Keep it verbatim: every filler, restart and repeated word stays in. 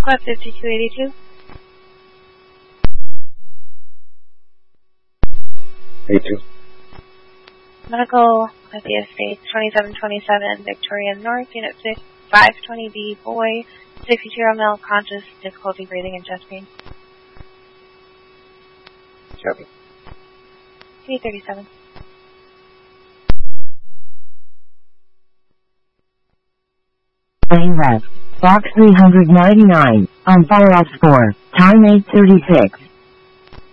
Squad fifty-two eighty-two. eighty-two. Medical at the estate twenty-seven twenty-seven Victoria North, Unit six, five twenty B, boy, sixty-two-year-old male, conscious, difficulty breathing and chest pain. Copy. P thirty-seven. Lane left, box three hundred ninety-nine, on fire off score, time eight thirty-six.